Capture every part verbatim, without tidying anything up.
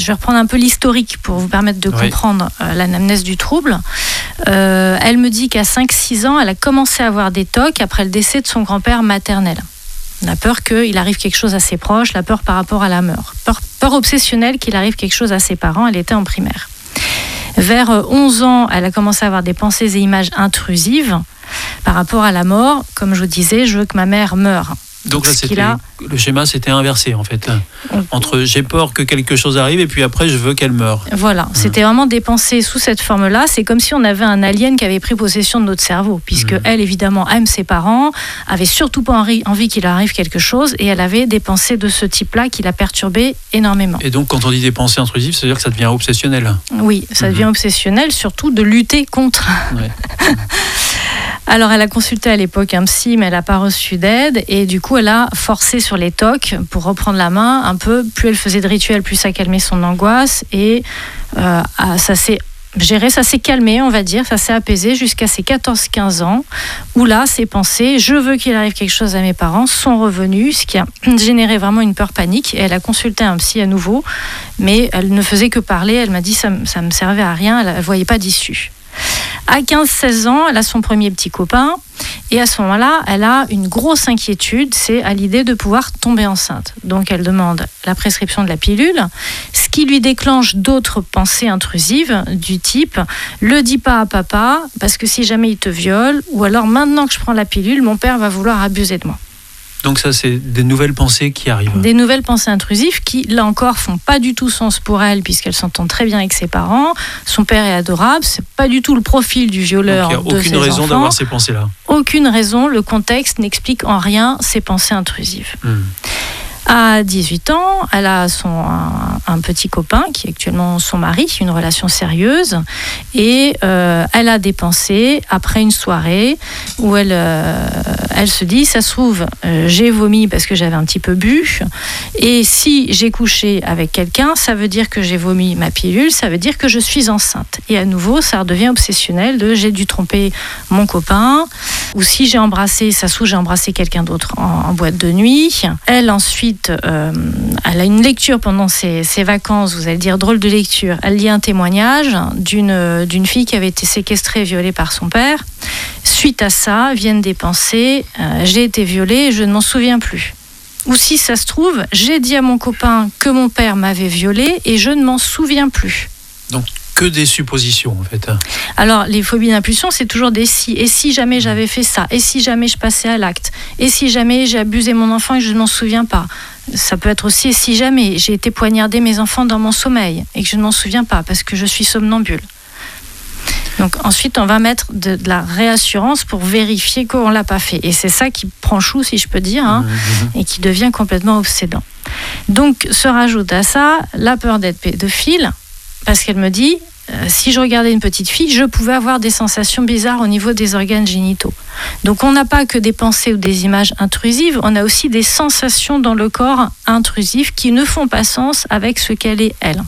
vais reprendre un peu l'historique pour vous permettre de oui. comprendre euh, l'anamnèse du trouble. Euh, elle me dit qu'à cinq six ans, elle a commencé à avoir des tocs après le décès de son grand-père maternel. La peur qu'il arrive quelque chose à ses proches, la peur par rapport à la mort. Peur, peur obsessionnelle qu'il arrive quelque chose à ses parents, elle était en primaire. Vers onze ans, elle a commencé à avoir des pensées et images intrusives par rapport à la mort. Comme je vous disais, je veux que ma mère meure. Donc là, c'était, a... le schéma s'était inversé en fait. Entre j'ai peur que quelque chose arrive et puis après je veux qu'elle meure. Voilà, mmh. C'était vraiment des pensées sous cette forme-là. C'est comme si on avait un alien qui avait pris possession de notre cerveau, puisque mmh. elle, évidemment, aime ses parents, avait surtout pas envie qu'il arrive quelque chose, et elle avait des pensées de ce type-là qui la perturbaient énormément. Et donc, quand on dit des pensées intrusives, ça veut dire que ça devient obsessionnel. Oui, ça devient mmh. obsessionnel, surtout de lutter contre. Ouais. Alors, elle a consulté à l'époque un psy, mais elle n'a pas reçu d'aide. Et du coup, elle a forcé sur les tocs pour reprendre la main un peu. Plus elle faisait de rituels, plus ça calmait son angoisse. Et euh, ça s'est géré, ça s'est calmé, on va dire. Ça s'est apaisé jusqu'à ses quatorze quinze ans. Où là, ses pensées, je veux qu'il arrive quelque chose à mes parents, sont revenues. Ce qui a généré vraiment une peur panique. Et elle a consulté un psy à nouveau. Mais elle ne faisait que parler. Elle m'a dit que ça ne me servait à rien. Elle ne voyait pas d'issue. À quinze seize ans, elle a son premier petit copain et à ce moment-là, elle a une grosse inquiétude, c'est à l'idée de pouvoir tomber enceinte. Donc elle demande la prescription de la pilule, ce qui lui déclenche d'autres pensées intrusives du type « le dis pas à papa parce que si jamais il te viole ou alors maintenant que je prends la pilule, mon père va vouloir abuser de moi ». Donc ça, c'est des nouvelles pensées qui arrivent. Des nouvelles pensées intrusives qui, là encore, font pas du tout sens pour elle, puisqu'elle s'entend très bien avec ses parents. Son père est adorable, c'est pas du tout le profil du violeur de ses enfants. Donc il n'y a aucune raison d'avoir ces pensées-là. Aucune raison, le contexte n'explique en rien ces pensées intrusives. Hmm. À dix-huit ans, elle a son, un, un petit copain qui est actuellement son mari, une relation sérieuse, et euh, elle a des pensées après une soirée où elle, euh, elle se dit, ça se trouve, euh, j'ai vomi parce que j'avais un petit peu bu, et si j'ai couché avec quelqu'un, ça veut dire que j'ai vomi ma pilule, ça veut dire que je suis enceinte. Et à nouveau, ça redevient obsessionnel de j'ai dû tromper mon copain, ou si j'ai embrassé, ça se trouve, j'ai embrassé quelqu'un d'autre en, en boîte de nuit. Elle, ensuite, Euh, elle a une lecture pendant ses, ses vacances, vous allez dire drôle de lecture. Elle lit un témoignage d'une, d'une fille qui avait été séquestrée et violée par son père. Suite à ça, viennent des pensées, euh, j'ai été violée et je ne m'en souviens plus. Ou si ça se trouve, j'ai dit à mon copain que mon père m'avait violée et je ne m'en souviens plus. Donc, que des suppositions, en fait. Alors, les phobies d'impulsion, c'est toujours des si. Et si jamais j'avais fait ça ? Et si jamais je passais à l'acte ? Et si jamais j'ai abusé mon enfant et que je ne m'en souviens pas ? Ça peut être aussi, et si jamais j'ai été poignarder mes enfants dans mon sommeil et que je ne m'en souviens pas parce que je suis somnambule. Donc ensuite, on va mettre de, de la réassurance pour vérifier qu'on ne l'a pas fait. Et c'est ça qui prend chou, si je peux dire, hein, mmh. et qui devient complètement obsédant. Donc, se rajoute à ça la peur d'être pédophile, parce qu'elle me dit, euh, si je regardais une petite fille, je pouvais avoir des sensations bizarres au niveau des organes génitaux. Donc on n'a pas que des pensées ou des images intrusives, on a aussi des sensations dans le corps intrusives qui ne font pas sens avec ce qu'elle est, elle.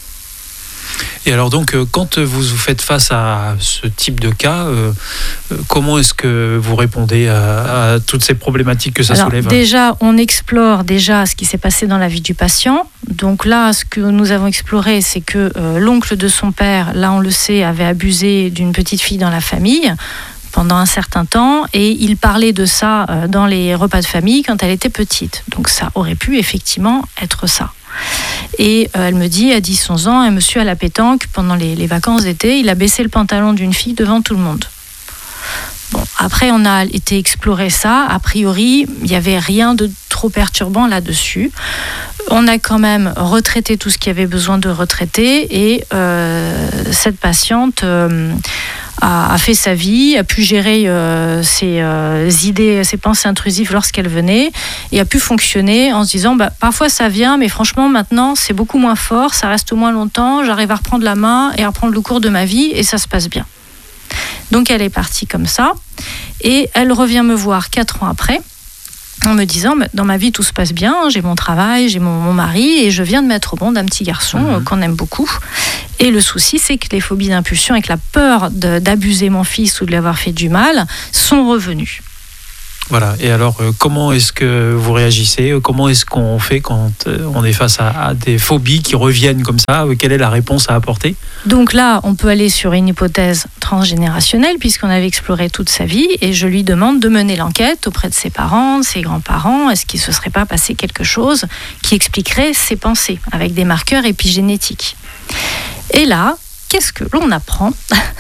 Et alors donc, quand vous faites face à ce type de cas, euh, comment est-ce que vous répondez à, à toutes ces problématiques que ça alors, soulève ? Déjà, on explore déjà ce qui s'est passé dans la vie du patient. Donc là, ce que nous avons exploré, c'est que euh, l'oncle de son père, là on le sait, avait abusé d'une petite fille dans la famille pendant un certain temps, et il parlait de ça euh, dans les repas de famille quand elle était petite. Donc ça aurait pu effectivement être ça. Et euh, elle me dit, à dix onze ans, un monsieur à la pétanque, pendant les, les vacances d'été, il a baissé le pantalon d'une fille devant tout le monde. Bon, après, on a été explorer ça. A priori, il n'y avait rien de trop perturbant là-dessus. On a quand même retraité tout ce qu'il y avait besoin de retraiter, et euh, cette patiente euh, a, a fait sa vie, a pu gérer euh, ses euh, idées, ses pensées intrusives lorsqu'elle venait, et a pu fonctionner en se disant bah, parfois ça vient, mais franchement maintenant c'est beaucoup moins fort, ça reste moins longtemps, j'arrive à reprendre la main et à reprendre le cours de ma vie, et ça se passe bien. Donc elle est partie comme ça, et elle revient me voir quatre ans après en me disant dans ma vie tout se passe bien, j'ai mon travail, j'ai mon, mon mari, et je viens de mettre au monde un petit garçon mmh. euh, qu'on aime beaucoup. Et le souci, c'est que les phobies d'impulsion et que la peur de, d'abuser mon fils ou de lui avoir fait du mal sont revenues. Voilà. Et alors, euh, comment est-ce que vous réagissez ? Comment est-ce qu'on fait quand euh, on est face à, à des phobies qui reviennent comme ça ? Quelle est la réponse à apporter ? Donc là, on peut aller sur une hypothèse transgénérationnelle puisqu'on avait exploré toute sa vie et je lui demande de mener l'enquête auprès de ses parents, de ses grands-parents. Est-ce qu'il ne se serait pas passé quelque chose qui expliquerait ses pensées avec des marqueurs épigénétiques ? Et là, qu'est-ce que l'on apprend ?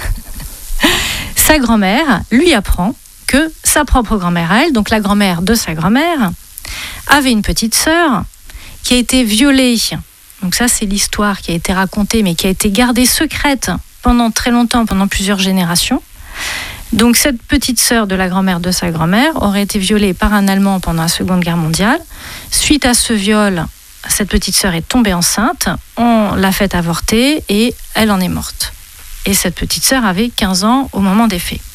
Sa grand-mère lui apprend que sa propre grand-mère à elle, donc la grand-mère de sa grand-mère, avait une petite sœur qui a été violée. Donc ça, c'est l'histoire qui a été racontée, mais qui a été gardée secrète pendant très longtemps, pendant plusieurs générations. Donc cette petite sœur de la grand-mère de sa grand-mère aurait été violée par un Allemand pendant la Seconde Guerre mondiale. Suite à ce viol, cette petite sœur est tombée enceinte, on l'a fait avorter et elle en est morte. Et cette petite sœur avait quinze ans au moment des faits.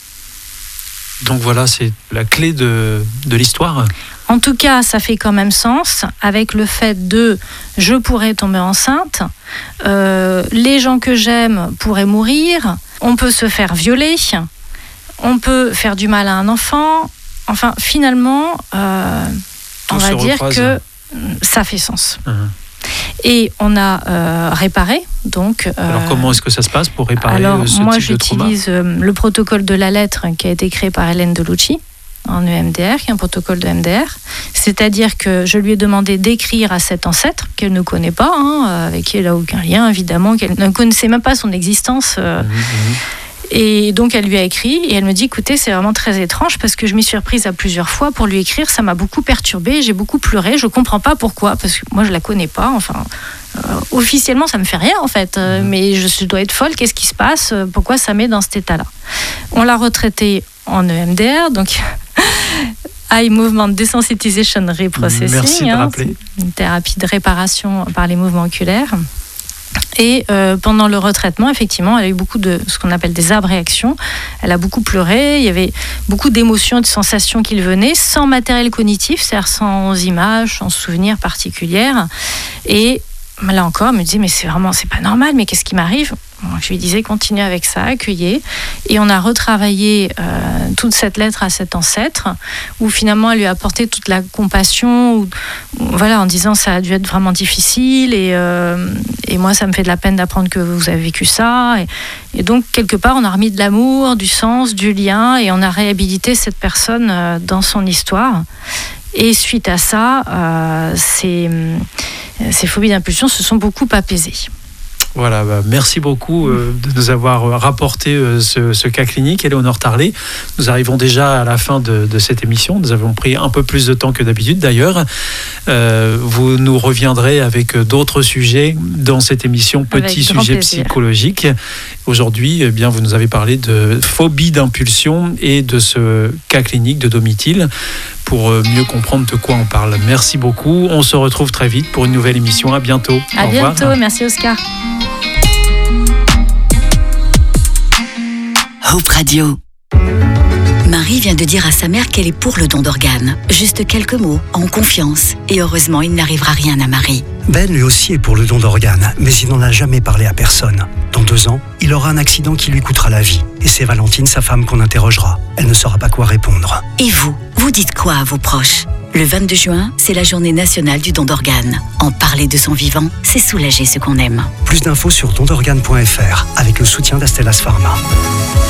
Donc voilà, c'est la clé de, de l'histoire. En tout cas, ça fait quand même sens avec le fait de « je pourrais tomber enceinte euh, »,« les gens que j'aime pourraient mourir »,« on peut se faire violer »,« on peut faire du mal à un enfant ». Enfin, finalement, euh, on va dire que ça fait sens. Mmh. Et on a euh, réparé. Donc, euh, alors comment est-ce que ça se passe pour réparer alors, ce moi, type de trauma ? j'utilise euh, le protocole de la lettre qui a été créé par Hélène Delucci en E M D R, qui est un protocole de E M D R. C'est-à-dire que je lui ai demandé d'écrire à cet ancêtre qu'elle ne connaît pas, hein, avec qui elle n'a aucun lien, évidemment, qu'elle ne connaissait même pas son existence. Euh, mmh, mmh. Et donc elle lui a écrit et elle me dit écoutez, c'est vraiment très étrange parce que je m'y suis reprise à plusieurs fois pour lui écrire, ça m'a beaucoup perturbée, j'ai beaucoup pleuré, je comprends pas pourquoi parce que moi je la connais pas, enfin euh, officiellement ça me fait rien en fait, euh, mmh. mais je, je dois être folle, qu'est-ce qui se passe, pourquoi ça met dans cet état-là. On l'a retraité en E M D R, donc Eye Movement Desensitization Reprocessing. Merci de rappeler. Hein, une thérapie de réparation par les mouvements oculaires. Et euh, pendant le retraitement, effectivement, elle a eu beaucoup de ce qu'on appelle des abréactions. Elle a beaucoup pleuré, il y avait beaucoup d'émotions et de sensations qui lui venaient, sans matériel cognitif, c'est-à-dire sans images, sans souvenirs particuliers. Et là encore, elle me disait, mais c'est vraiment, c'est pas normal, mais qu'est-ce qui m'arrive ? Je lui disais, continuez avec ça, accueillez. Et on a retravaillé euh, toute cette lettre à cet ancêtre, où finalement elle lui a apporté toute la compassion, où, où, voilà, en disant ça a dû être vraiment difficile, et, euh, et moi ça me fait de la peine d'apprendre que vous avez vécu ça. Et, et donc quelque part on a remis de l'amour, du sens, du lien, et on a réhabilité cette personne euh, dans son histoire. Et suite à ça, euh, ces, ces phobies d'impulsion se sont beaucoup apaisées. Voilà, bah merci beaucoup euh, de nous avoir rapporté euh, ce, ce cas clinique, Éléonore Tarlet. Nous arrivons déjà à la fin de, de cette émission. Nous avons pris un peu plus de temps que d'habitude d'ailleurs. Euh, vous nous reviendrez avec d'autres sujets dans cette émission Petit sujet psychologique. Aujourd'hui, eh bien, vous nous avez parlé de phobie d'impulsion et de ce cas clinique de Domitil pour mieux comprendre de quoi on parle. Merci beaucoup. On se retrouve très vite pour une nouvelle émission. À bientôt. À Au bientôt. revoir. Merci Oscar. Hope Radio. Marie vient de dire à sa mère qu'elle est pour le don d'organes. Juste quelques mots, en confiance. Et heureusement, il n'arrivera rien à Marie. Ben, lui aussi, est pour le don d'organes, mais il n'en a jamais parlé à personne. Dans deux ans, il aura un accident qui lui coûtera la vie. Et c'est Valentine, sa femme, qu'on interrogera. Elle ne saura pas quoi répondre. Et vous, vous dites quoi à vos proches ? Le vingt-deux juin, c'est la journée nationale du don d'organes. En parler de son vivant, c'est soulager ce qu'on aime. Plus d'infos sur don d'organes point f r avec le soutien d'Astellas Pharma.